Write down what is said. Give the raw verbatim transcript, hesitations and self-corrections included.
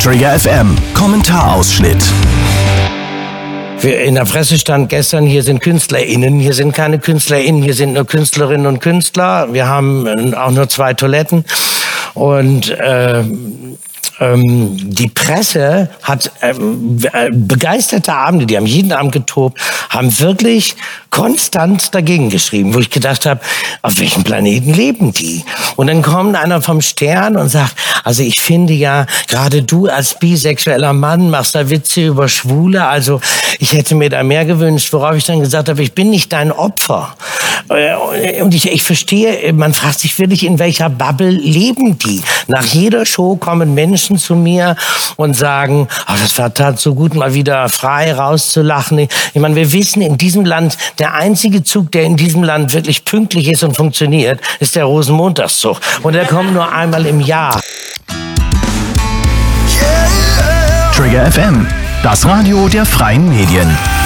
Trigger F M, Kommentarausschnitt. In der Presse stand gestern, hier sind KünstlerInnen, hier sind keine KünstlerInnen, hier sind nur Künstlerinnen und Künstler. Wir haben auch nur zwei Toiletten. Und äh, ähm, die Presse hat ähm, begeisterte Abende, die haben jeden Abend getobt, haben wirklich konstant dagegen geschrieben, wo ich gedacht habe, auf welchem Planeten leben die? Und dann kommt einer vom Stern und sagt, also ich finde ja, gerade du als bisexueller Mann machst da Witze über Schwule, also ich hätte mir da mehr gewünscht, worauf ich dann gesagt habe, ich bin nicht dein Opfer. Und ich, ich verstehe, man fragt sich wirklich, in welcher Bubble leben die? Nach jeder Show kommen Menschen zu mir und sagen, oh, das war tat so gut, mal wieder frei rauszulachen. Ich meine, wir wissen, in diesem Land, der einzige Zug, der in diesem Land wirklich pünktlich ist und funktioniert, ist der Rosenmontagszug. Und der kommt nur einmal im Jahr. Trigger F M, das Radio der freien Medien.